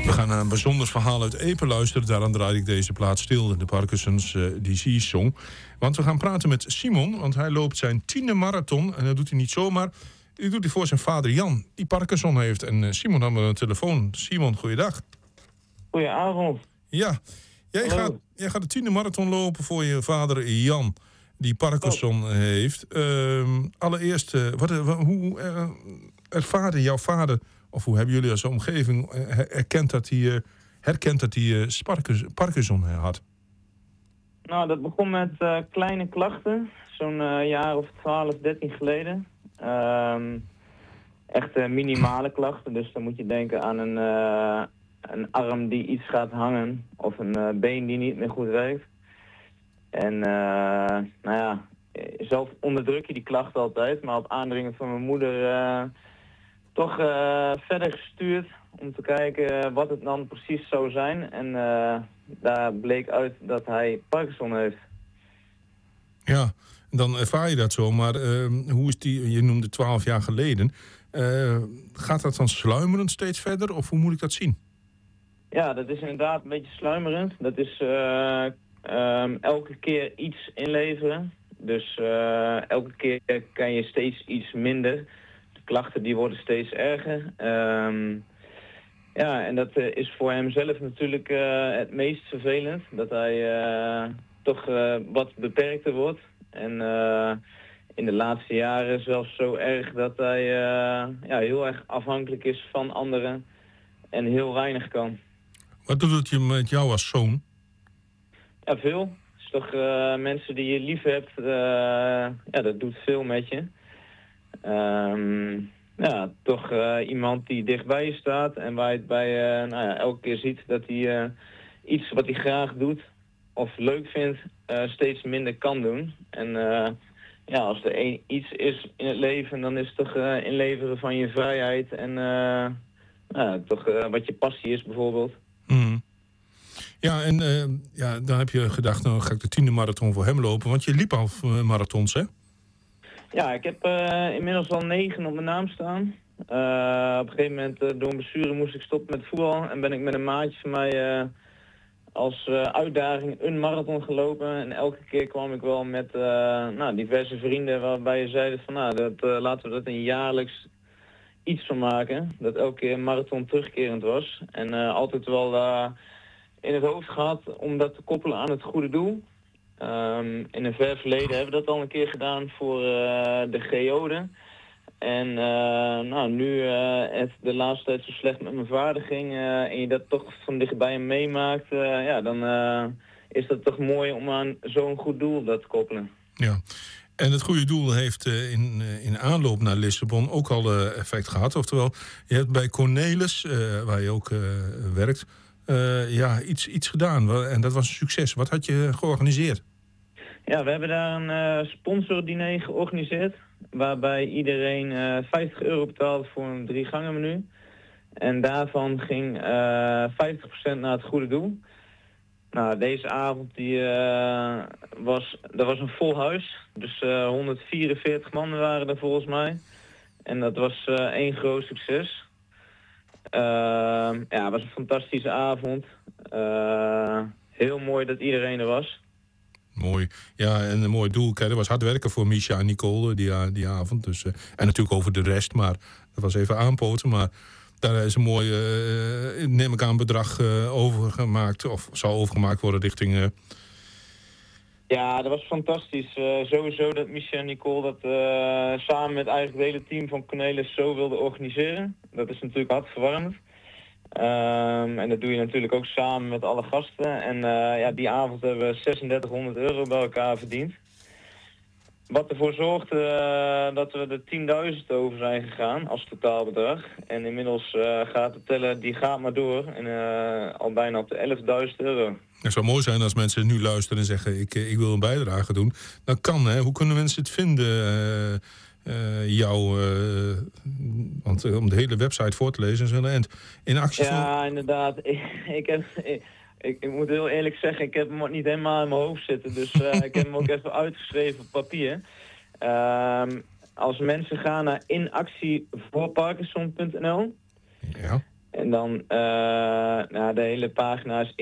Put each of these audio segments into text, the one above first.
We gaan naar een bijzonder verhaal uit Epe luisteren. Daaraan draai ik deze plaat stil, de Parkinson's Disease Song. Want we gaan praten met Simon, want hij loopt zijn 10e marathon. En dat doet hij niet zomaar. Die doet hij voor zijn vader Jan, die Parkinson heeft. En Simon had me een telefoon. Simon, goeiedag. Goedenavond. Ja, jij gaat de 10e marathon lopen voor je vader Jan, die Parkinson heeft. Allereerst, hoe ervaarde jouw vader, of hoe hebben jullie als omgeving herkend dat hij Parkinson had? Nou, dat begon met kleine klachten, zo'n jaar of 12, 13 geleden. Echt minimale klachten, dus dan moet je denken aan een arm die iets gaat hangen of een been die niet meer goed werkt. En zelf onderdruk je die klachten altijd, maar op aandringen van mijn moeder toch verder gestuurd om te kijken wat het dan precies zou zijn. En daar bleek uit dat hij Parkinson heeft. Ja, dan ervaar je dat zo, maar hoe is je noemde 12 jaar geleden. Gaat dat dan sluimerend steeds verder, of hoe moet ik dat zien? Ja, dat is inderdaad een beetje sluimerend. Dat is elke keer iets inleveren. Dus elke keer kan je steeds iets minder. De klachten die worden steeds erger. En dat is voor hemzelf natuurlijk het meest vervelend. Dat hij toch wat beperkter wordt. En in de laatste jaren zelfs zo erg dat hij heel erg afhankelijk is van anderen. En heel weinig kan. Wat doet het je met jou als zoon? Ja, veel. Het is toch mensen die je lief hebt, dat doet veel met je. Toch iemand die dichtbij je staat en waar je het bij elke keer ziet dat hij iets wat hij graag doet of leuk vindt, steeds minder kan doen. En als er iets is in het leven, dan is het toch inleveren van je vrijheid en wat je passie is bijvoorbeeld. Mm. Ja, en dan heb je gedacht, nou ga ik de 10e marathon voor hem lopen. Want je liep al marathons, hè? Ja, ik heb inmiddels al 9 op mijn naam staan. Op een gegeven moment door een blessure moest ik stoppen met voetbal. En ben ik met een maatje van mij als uitdaging een marathon gelopen. En elke keer kwam ik wel met diverse vrienden waarbij je zeiden van laten we dat een jaarlijks iets van maken. Dat elke keer een marathon terugkerend was. En altijd wel in het hoofd gehad om dat te koppelen aan het goede doel. In een ver verleden hebben we dat al een keer gedaan voor de Geode. En nu het de laatste tijd zo slecht met mijn vader ging en je dat toch van dichtbij meemaakt, dan is dat toch mooi om aan zo'n goed doel dat te koppelen. Ja, en het goede doel heeft in aanloop naar Lissabon ook al effect gehad. Oftewel, je hebt bij Cornelis, waar je ook werkt, iets gedaan. En dat was een succes. Wat had je georganiseerd? Ja, we hebben daar een sponsordiner georganiseerd. Waarbij iedereen €50 betaalde voor een 3-gangen menu. En daarvan ging 50% naar het goede doel. Nou, deze avond dat was een vol huis. Dus 144 man waren er volgens mij. En dat was één groot succes. Het was een fantastische avond. Heel mooi dat iedereen er was. Mooi. Ja, en een mooi doel. Kijk, dat was hard werken voor Misha en Nicole die avond. Dus, en natuurlijk over de rest, maar dat was even aanpoten. Maar daar is een mooi, neem ik aan, bedrag overgemaakt. Of zou overgemaakt worden richting... Ja, dat was fantastisch. Sowieso dat Misha en Nicole dat samen met eigenlijk het hele team van Cornelis zo wilden organiseren. Dat is natuurlijk hartverwarmend. En dat doe je natuurlijk ook samen met alle gasten. En die avond hebben we €3600 bij elkaar verdiend. Wat ervoor zorgde dat we de 10.000 over zijn gegaan als totaalbedrag. En inmiddels gaat de teller, die gaat maar door. En al bijna op de €11.000. Het zou mooi zijn als mensen nu luisteren en zeggen, ik wil een bijdrage doen. Dat kan, hè? Hoe kunnen mensen het vinden? Want om de hele website voor te lezen is een eind. In actie ja, inderdaad. Ik moet heel eerlijk zeggen, ik heb hem niet helemaal in mijn hoofd zitten. Dus ik heb hem ook even uitgeschreven op papier. Als mensen gaan naar inactievoorparkinson.nl, En dan de hele pagina is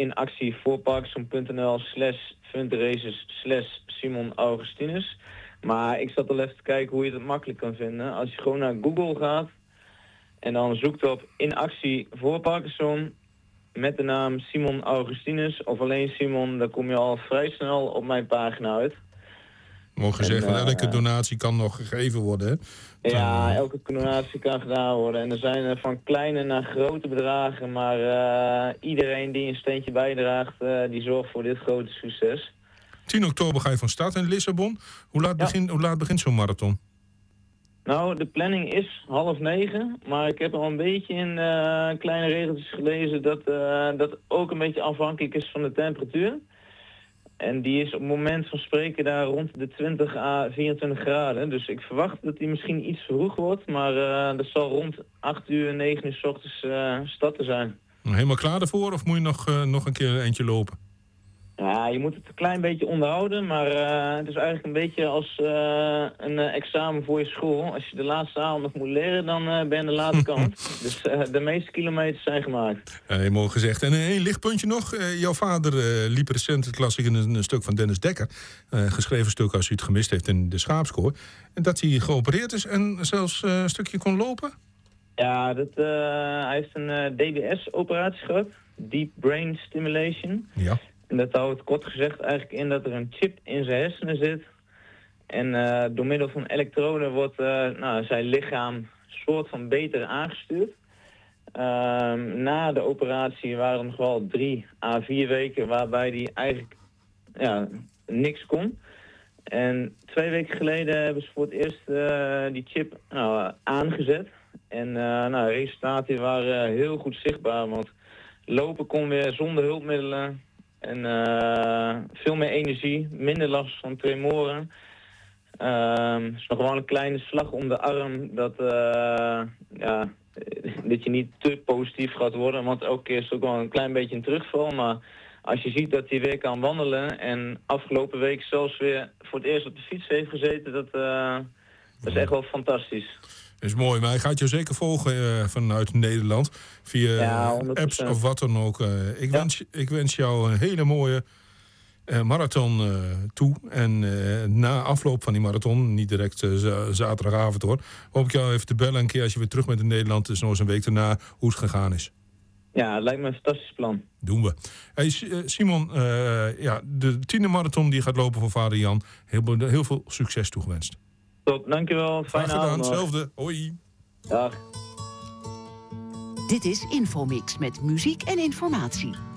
inactievoorparkinson.nl/fundraisers/Simon Augustinus. Maar ik zat al even te kijken hoe je het makkelijk kan vinden. Als je gewoon naar Google gaat en dan zoekt op In Actie voor Parkinson met de naam Simon Augustinus of alleen Simon, dan kom je al vrij snel op mijn pagina uit. Mogen gezegd, elke donatie kan nog gegeven worden, hè? Ja, elke donatie kan gedaan worden. En er zijn van kleine naar grote bedragen, maar iedereen die een steentje bijdraagt, die zorgt voor dit grote succes. 10 oktober ga je van start in Lissabon. Hoe laat begint zo'n marathon? Nou, de planning is 8:30, maar ik heb al een beetje in kleine regeltjes gelezen dat dat ook een beetje afhankelijk is van de temperatuur. En die is op het moment van spreken daar rond de 20 à 24 graden. Dus ik verwacht dat die misschien iets vroeg wordt, maar dat zal rond 8 uur, 9 uur 's ochtends starten zijn. Helemaal klaar ervoor of moet je nog een keer een eindje lopen? Ja, je moet het een klein beetje onderhouden, maar het is eigenlijk een beetje als een examen voor je school. Als je de laatste avond nog moet leren, dan ben je aan de late kant. Dus de meeste kilometers zijn gemaakt. Mooi gezegd. En één lichtpuntje nog. Jouw vader liep recent het las ik in een stuk van Dennis Dekker. Geschreven stuk als u het gemist heeft in de Schaapskoor. En dat hij geopereerd is en zelfs een stukje kon lopen? Ja, hij heeft een DBS-operatie gehad. Deep Brain Stimulation. Ja. En dat houdt kort gezegd eigenlijk in dat er een chip in zijn hersenen zit. En door middel van elektroden wordt zijn lichaam soort van beter aangestuurd. Na de operatie waren er nog wel 3 à 4 weken waarbij hij eigenlijk niks kon. En 2 weken geleden hebben ze voor het eerst die chip aangezet. En de resultaten waren heel goed zichtbaar, want lopen kon weer zonder hulpmiddelen. En veel meer energie, minder last van tremoren. Het is nog wel een kleine slag om de arm dat je niet te positief gaat worden. Want elke keer is het ook wel een klein beetje een terugval. Maar als je ziet dat hij weer kan wandelen en afgelopen week zelfs weer voor het eerst op de fiets heeft gezeten, dat is echt wel fantastisch. Dat is mooi, maar hij gaat je zeker volgen vanuit Nederland. Via apps of wat dan ook. Ik wens jou een hele mooie marathon toe. En na afloop van die marathon, niet direct zaterdagavond hoor, hoop ik jou even te bellen een keer als je weer terug bent in Nederland. Dus nog eens een week daarna hoe het gegaan is. Ja, het lijkt me een fantastisch plan. Doen we. Hey, Simon, de 10e marathon die gaat lopen voor vader Jan. Heel veel succes toegewenst. Top, dankjewel. Fijne avond. Hetzelfde. Hoi. Dag. Dit is Infomix met muziek en informatie.